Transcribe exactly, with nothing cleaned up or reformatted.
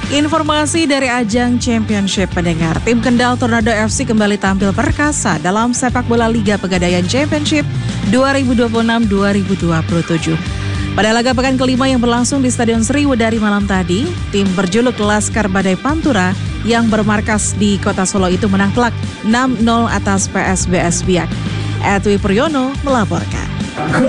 Informasi dari ajang Championship pendengar, tim Kendal Tornado F C kembali tampil perkasa dalam sepak bola Liga Pegadaian Championship dua ribu dua puluh enam dua ribu dua puluh tujuh. Pada laga pekan kelima yang berlangsung di Stadion Sriwedari malam tadi, tim berjuluk Laskar Badai Pantura yang bermarkas di Kota Solo itu menang telak enam nol atas P S B S Biak. Edwi Priyono melaporkan.